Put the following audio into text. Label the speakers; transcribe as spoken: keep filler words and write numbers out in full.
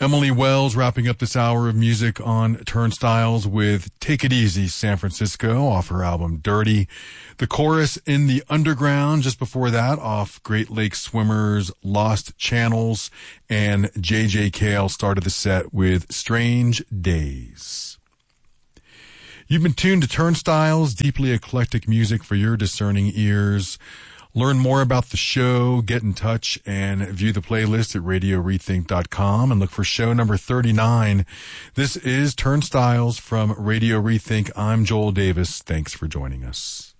Speaker 1: Emily Wells wrapping up this hour of music on Turnstiles with Take It Easy, San Francisco, off her album Dirty. The chorus In the Underground, just before that, off Great Lakes Swimmers, Lost Channels, and J J Cale started the set with Strange Days. You've been tuned to Turnstiles, deeply eclectic music for your discerning ears. Learn more about the show, get in touch, and view the playlist at radio rethink dot com and look for show number thirty-nine. This is Turnstiles from Radio Rethink. I'm Joel Davis. Thanks for joining us.